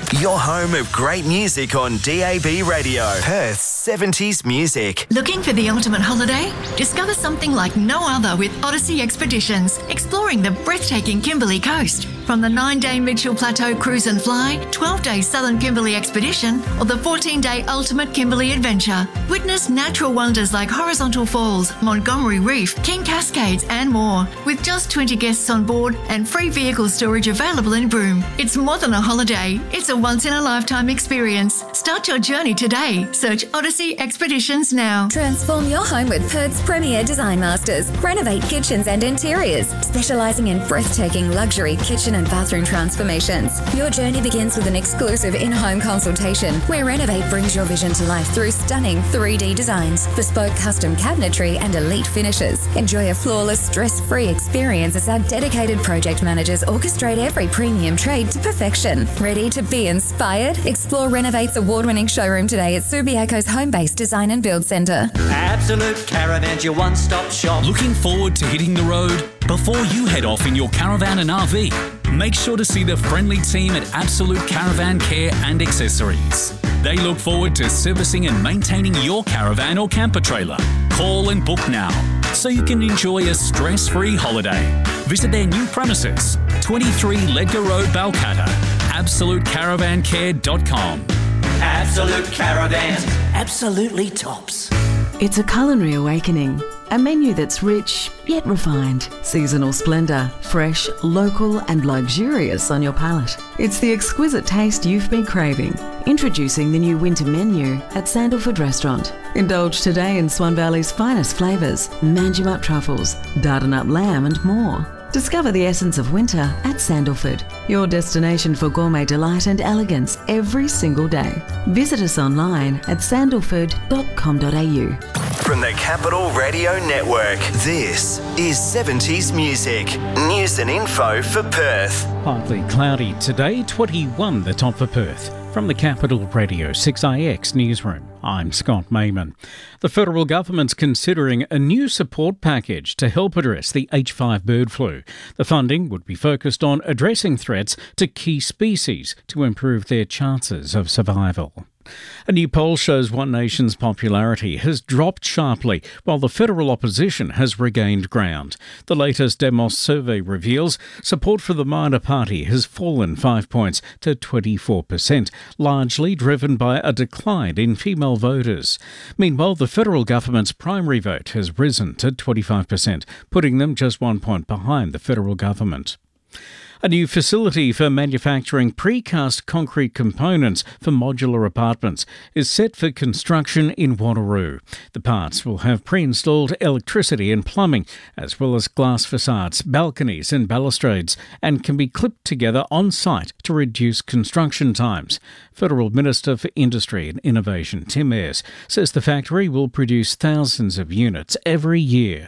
Your home of great music on DAB Radio. Perth's 70s music. Looking for the ultimate holiday? Discover something like no other with Odyssey Expeditions, exploring the breathtaking Kimberley coast. From the 9-day Mitchell Plateau Cruise and Fly, 12-day Southern Kimberley Expedition, or the 14-day Ultimate Kimberley Adventure. Witness natural wonders like Horizontal Falls, Montgomery Reef, King Cascades and more. With just 20 guests on board and free vehicle storage available in Broome. It's more than a holiday, it's a once-in-a-lifetime experience. Start your journey today. Search Odyssey Expeditions now. Transform your home with Perth's premier design masters. Renovate kitchens and interiors, specialising in breathtaking luxury kitchen and bathroom transformations. Your journey begins with an exclusive in-home consultation where Renovate brings your vision to life through stunning 3D designs, bespoke custom cabinetry and elite finishes. Enjoy a flawless, stress-free experience as our dedicated project managers orchestrate every premium trade to perfection. Ready to be inspired? Explore Renovate's award-winning showroom today at Subiaco's home-based design and build centre. Absolute Caravans, your one-stop shop. Looking forward to hitting the road? Before you head off in your caravan and RV, make sure to see the friendly team at Absolute Caravan Care and Accessories. They look forward to servicing and maintaining your caravan or camper trailer. Call and book now so you can enjoy a stress-free holiday. Visit their new premises, 23 Ledgar Road, Balcatta. AbsoluteCaravanCare.com. Absolute Caravans, absolutely tops. It's a culinary awakening. A menu that's rich yet refined. Seasonal splendour, fresh, local and luxurious on your palate. It's the exquisite taste you've been craving. Introducing the new winter menu at Sandalford Restaurant. Indulge today in Swan Valley's finest flavours, Manjimup truffles, Dardanut lamb and more. Discover the essence of winter at Sandalford, your destination for gourmet delight and elegance every single day. Visit us online at sandalford.com.au. From the Capital Radio Network, this is 70s music. News and info for Perth. Partly cloudy today, 21 the top for Perth. From the Capital Radio 6IX newsroom, I'm Scott Mayman. The federal government's considering a new support package to help address the H5 bird flu. The funding would be focused on addressing threats to key species to improve their chances of survival. A new poll shows One Nation's popularity has dropped sharply while the federal opposition has regained ground. The latest Demos survey reveals support for the minor party has fallen 5 points to 24%, largely driven by a decline in female voters. Meanwhile, the federal government's primary vote has risen to 25%, putting them just 1 point behind the federal government. A new facility for manufacturing precast concrete components for modular apartments is set for construction in Wanneroo. The parts will have pre-installed electricity and plumbing, as well as glass facades, balconies and balustrades, and can be clipped together on site to reduce construction times. Federal Minister for Industry and Innovation Tim Ayres says the factory will produce thousands of units every year.